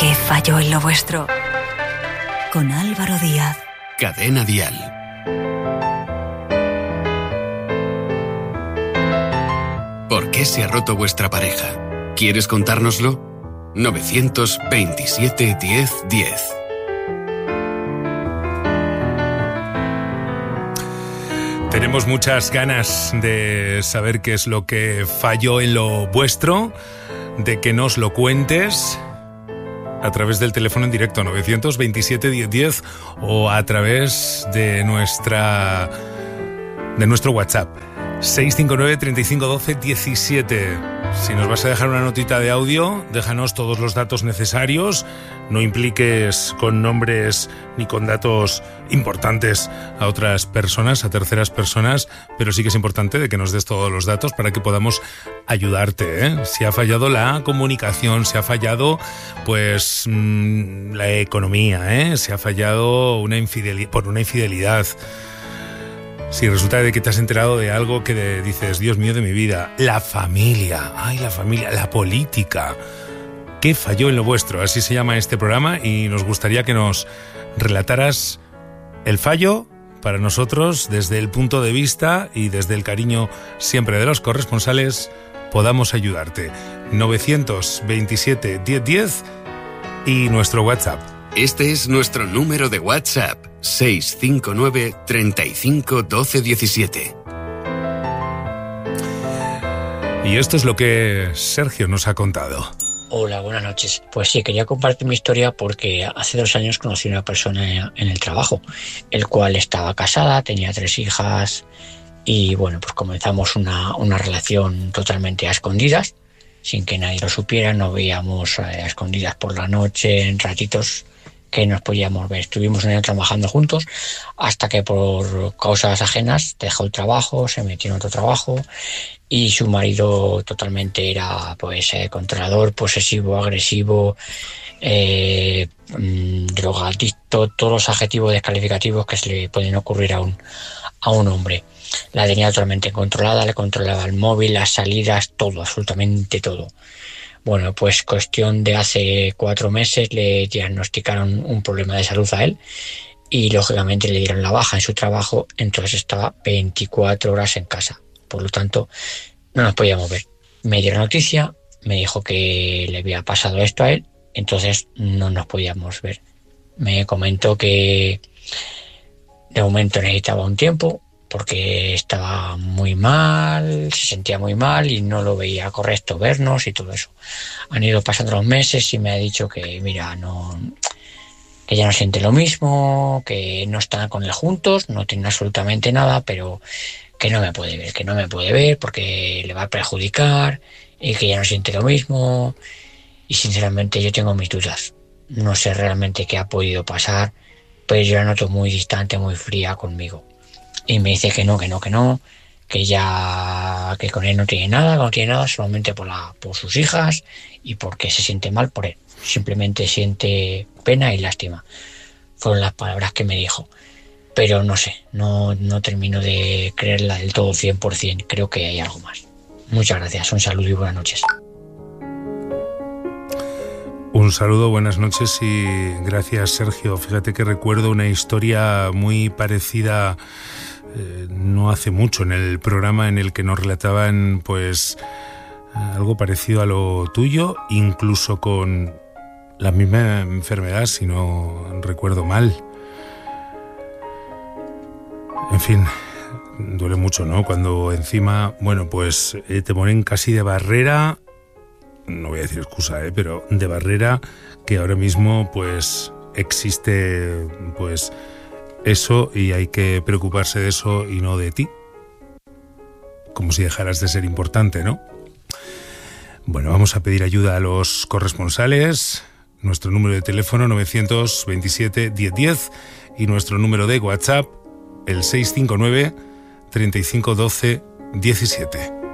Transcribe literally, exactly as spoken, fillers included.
¿Qué falló en lo vuestro? Con Álvaro Díaz. Cadena Dial. ¿Por qué se ha roto vuestra pareja? ¿Quieres contárnoslo? novecientos veintisiete diez diez. Tenemos muchas ganas de saber qué es lo que falló en lo vuestro, de que nos lo cuentes a través del teléfono en directo novecientos veintisiete diez diez o a través de nuestra de nuestro WhatsApp seis cinco nueve, treinta y cinco, doce, diecisiete. Si nos vas a dejar una notita de audio, déjanos todos los datos necesarios. No impliques con nombres ni con datos importantes a otras personas, a terceras personas, pero sí que es importante de que nos des todos los datos para que podamos ayudarte, ¿eh? Si ha fallado la comunicación, si ha fallado pues mmm, la economía, ¿eh? Si ha fallado una infidelidad, por una infidelidad. Si resulta de que te has enterado de algo que de, dices, Dios mío de mi vida, la familia, ay, la familia, la política. ¿Qué falló en lo vuestro? Así se llama este programa y nos gustaría que nos relataras el fallo para nosotros desde el punto de vista y desde el cariño siempre de los corresponsales podamos ayudarte. novecientos veintisiete diez diez y nuestro WhatsApp. Este es nuestro número de WhatsApp, seis cinco nueve, treinta y cinco, doce, diecisiete. Y esto es lo que Sergio nos ha contado. Hola, buenas noches. Pues sí, quería compartir mi historia porque hace dos años conocí a una persona en el trabajo, el cual estaba casada, tenía tres hijas y bueno, pues comenzamos una, una relación totalmente a escondidas, sin que nadie lo supiera. Nos veíamos a escondidas por la noche, en ratitos que nos podíamos ver. Estuvimos un año trabajando juntos hasta que por causas ajenas dejó el trabajo, se metió en otro trabajo y su marido totalmente era pues eh, controlador, posesivo, agresivo, eh, mmm, drogadicto, todos los adjetivos descalificativos que se le pueden ocurrir a un, a un hombre. La tenía totalmente controlada, le controlaba el móvil, las salidas, todo, absolutamente todo. Bueno, pues cuestión de hace cuatro meses le diagnosticaron un problema de salud a él y lógicamente le dieron la baja en su trabajo, entonces estaba veinticuatro horas en casa. Por lo tanto, no nos podíamos ver. Me dio la noticia, me dijo que le había pasado esto a él, entonces no nos podíamos ver. Me comentó que de momento necesitaba un tiempo porque estaba muy mal, se sentía muy mal y no lo veía correcto vernos y todo eso. Han ido pasando los meses y me ha dicho que, mira, no, que ya no siente lo mismo, que no están con él juntos, no tienen absolutamente nada, pero que no me puede ver, que no me puede ver porque le va a perjudicar y que ya no siente lo mismo. Y sinceramente yo tengo mis dudas. No sé realmente qué ha podido pasar, pero yo la noto muy distante, muy fría conmigo. Y me dice que no, que no, que no, que ya, que con él no tiene nada, que no tiene nada solamente por la, por sus hijas y porque se siente mal por él. Simplemente siente pena y lástima. Fueron las palabras que me dijo. Pero no sé, no, no termino de creerla del todo cien por ciento. Creo que hay algo más. Muchas gracias, un saludo y buenas noches. Un saludo, buenas noches y gracias, Sergio. Fíjate que recuerdo una historia muy parecida eh, no hace mucho en el programa en el que nos relataban pues algo parecido a lo tuyo, incluso con la misma enfermedad, si no recuerdo mal. En fin, duele mucho, ¿no? Cuando encima, bueno, pues eh, te ponen casi de barrera, no voy a decir excusa, ¿eh? Pero de barrera que ahora mismo pues existe pues eso y hay que preocuparse de eso y no de ti. Como si dejaras de ser importante, ¿no? Bueno, vamos a pedir ayuda a los corresponsales. Nuestro número de teléfono novecientos veintisiete diez diez y nuestro número de WhatsApp el seis cinco nueve, treinta y cinco, doce, diecisiete.